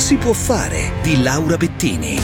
si può fare di Laura Bettini.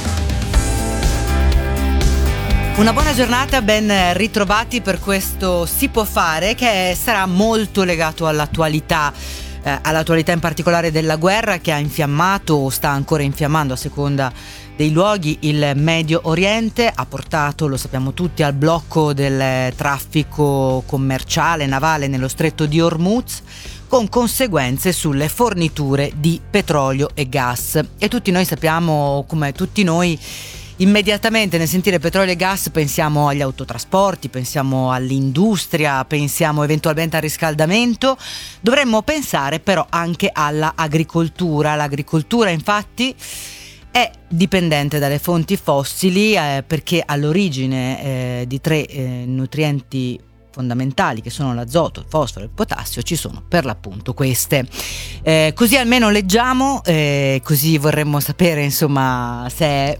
Una buona giornata, ben ritrovati per questo Si può fare, che sarà molto legato all'attualità in particolare della guerra che ha infiammato o sta ancora infiammando a seconda dei luoghi il Medio Oriente. Ha portato, lo sappiamo tutti, al blocco del traffico commerciale navale nello stretto di Hormuz, con conseguenze sulle forniture di petrolio e gas. E tutti noi sappiamo, come tutti noi, immediatamente nel sentire petrolio e gas pensiamo agli autotrasporti, pensiamo all'industria, pensiamo eventualmente al riscaldamento. Dovremmo pensare però anche alla agricoltura. L'agricoltura infatti è dipendente dalle fonti fossili perché all'origine di tre nutrienti fondamentali, che sono l'azoto, il fosforo e il potassio, ci sono per l'appunto queste. Così almeno leggiamo, così vorremmo sapere insomma se è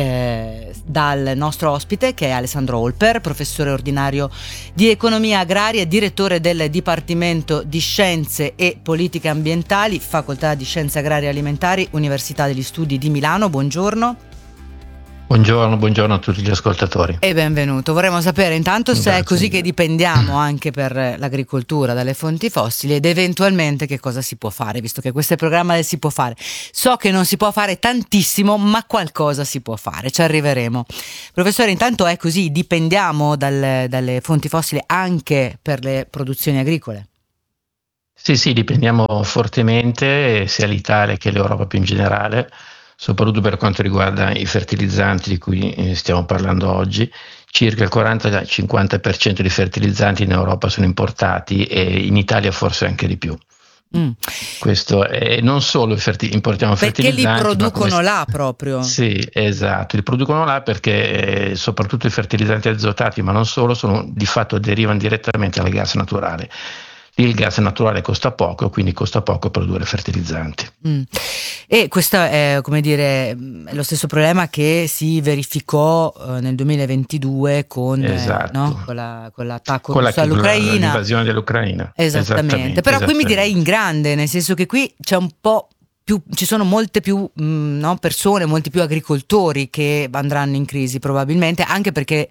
dal nostro ospite, che è Alessandro Holper, professore ordinario di economia agraria e direttore del Dipartimento di Scienze e Politiche Ambientali, Facoltà di Scienze Agrarie e Alimentari, Università degli Studi di Milano. Buongiorno. Buongiorno a tutti gli ascoltatori. E benvenuto. Vorremmo sapere intanto se è così che dipendiamo anche per l'agricoltura dalle fonti fossili, ed eventualmente che cosa si può fare, visto che questo è il programma del Si può fare. So che non si può fare tantissimo, ma qualcosa si può fare, ci arriveremo. Professore, intanto è così, dipendiamo dalle fonti fossili anche per le produzioni agricole? Sì, dipendiamo fortemente, sia l'Italia che l'Europa più in generale, soprattutto per quanto riguarda i fertilizzanti di cui stiamo parlando oggi. Circa il 40-50% dei fertilizzanti in Europa sono importati e in Italia forse anche di più. Questo è, non solo importiamo perché fertilizzanti, li producono là proprio. Sì, esatto, li producono là perché soprattutto i fertilizzanti azotati, ma non solo, di fatto derivano direttamente dal gas naturale. Il gas naturale costa poco, quindi costa poco produrre fertilizzanti. E questo è, come dire, lo stesso problema che si verificò nel 2022 con, esatto, con l'attacco russo all'Ucraina, l'invasione dell'Ucraina. Esattamente. Però qui mi direi in grande, nel senso che qui c'è un po' più, ci sono molte più persone, molti più agricoltori che andranno in crisi probabilmente, anche perché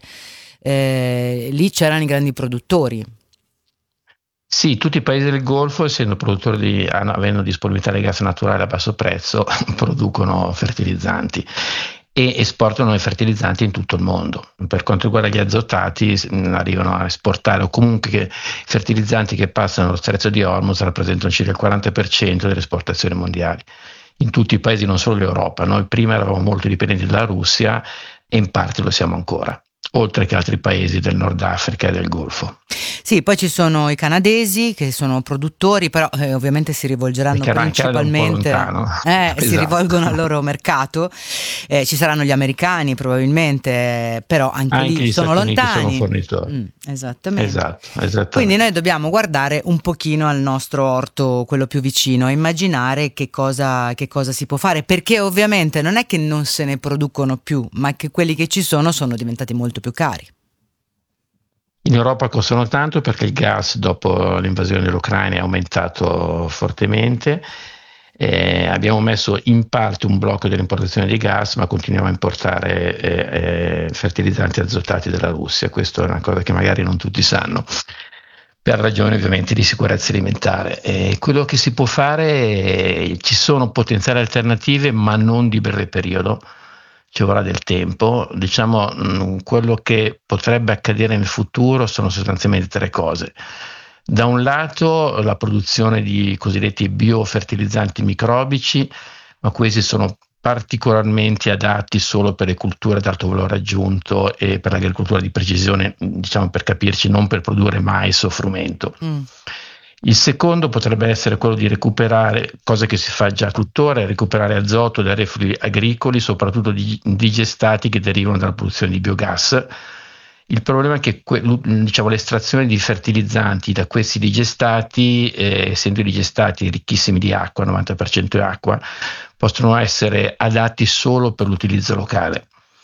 lì c'erano i grandi produttori. Sì, tutti i paesi del Golfo, essendo produttori avendo disponibilità di gas naturale a basso prezzo, producono fertilizzanti e esportano i fertilizzanti in tutto il mondo. Per quanto riguarda gli azotati, arrivano a esportare, o comunque i fertilizzanti che passano lo stretto di Hormuz rappresentano circa il 40% delle esportazioni mondiali. In tutti i paesi, non solo l'Europa. Noi prima eravamo molto dipendenti dalla Russia e in parte lo siamo ancora, oltre che altri paesi del Nord Africa e del Golfo. Sì, poi ci sono i canadesi che sono produttori, però ovviamente si rivolgeranno principalmente, esatto, si rivolgono al loro mercato. Ci saranno gli americani probabilmente, però anche lì sono lontani. Sono fornitori. Esattamente. Esatto. Quindi noi dobbiamo guardare un pochino al nostro orto, quello più vicino, e immaginare che cosa si può fare, perché ovviamente non è che non se ne producono più, ma che quelli che ci sono diventati molto più cari. In Europa costano tanto perché il gas dopo l'invasione dell'Ucraina è aumentato fortemente. Abbiamo messo in parte un blocco dell'importazione di gas, ma continuiamo a importare fertilizzanti azotati dalla Russia. Questa è una cosa che magari non tutti sanno, per ragioni ovviamente di sicurezza alimentare. Quello che si può fare, ci sono potenziali alternative, ma non di breve periodo. Ci vorrà del tempo. Diciamo, quello che potrebbe accadere nel futuro sono sostanzialmente tre cose. Da un lato la produzione di cosiddetti biofertilizzanti microbici, ma questi sono particolarmente adatti solo per le culture ad alto valore aggiunto e per l'agricoltura di precisione, diciamo, per capirci, non per produrre mais o frumento. Il secondo potrebbe essere quello di recuperare, cosa che si fa già tuttora, recuperare azoto dai reflui agricoli, soprattutto digestati che derivano dalla produzione di biogas. Il problema è che l'estrazione di fertilizzanti da questi digestati, essendo i digestati ricchissimi di acqua, 90% è acqua, possono essere adatti solo per l'utilizzo locale.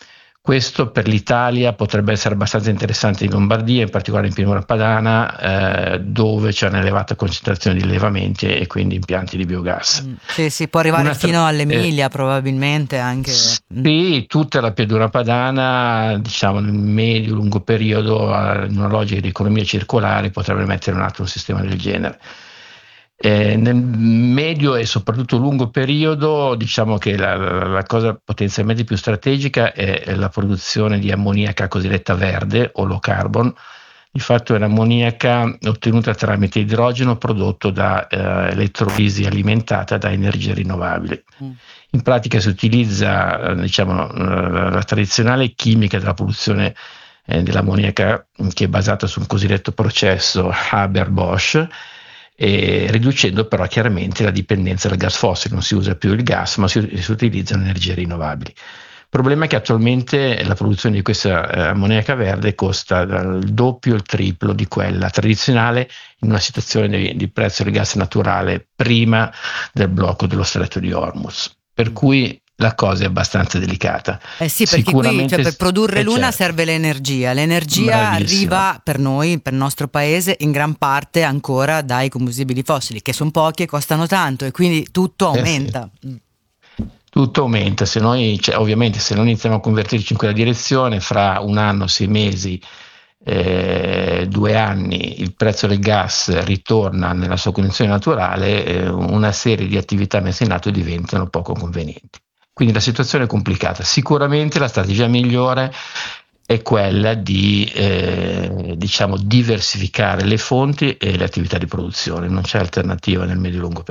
Questo per l'Italia potrebbe essere abbastanza interessante in Lombardia, in particolare in Pianura Padana, dove c'è un'elevata concentrazione di allevamenti e quindi impianti di biogas. Sì, può arrivare fino all'Emilia probabilmente anche. Sì, tutta la Pianura Padana, diciamo nel medio-lungo periodo, in una logica di economia circolare, potrebbe mettere in atto un sistema del genere. Nel medio e soprattutto lungo periodo, diciamo che la cosa potenzialmente più strategica è la produzione di ammoniaca cosiddetta verde o low carbon. Di fatto è l'ammoniaca ottenuta tramite idrogeno prodotto da elettrolisi alimentata da energie rinnovabili. In pratica si utilizza la tradizionale chimica della produzione dell'ammoniaca, che è basata sul cosiddetto processo Haber-Bosch, riducendo però chiaramente la dipendenza dal gas fossile. Non si usa più il gas, ma si utilizzano energie rinnovabili. Il problema è che attualmente la produzione di questa ammoniaca verde costa dal doppio o il triplo di quella tradizionale, in una situazione di prezzo del gas naturale prima del blocco dello stretto di Hormuz. Per cui la cosa è abbastanza delicata. Sì, perché qui per produrre l'una serve l'energia. L'energia arriva per noi, per il nostro paese, in gran parte ancora dai combustibili fossili, che sono pochi e costano tanto, e quindi tutto aumenta. Sì. Tutto aumenta. Se noi, ovviamente, se non iniziamo a convertirci in quella direzione, fra un anno, 6 mesi, 2 anni, il prezzo del gas ritorna nella sua condizione naturale, una serie di attività messe in atto diventano poco convenienti. Quindi la situazione è complicata. Sicuramente la strategia migliore è quella di diversificare le fonti e le attività di produzione. Non c'è alternativa nel medio-lungo periodo.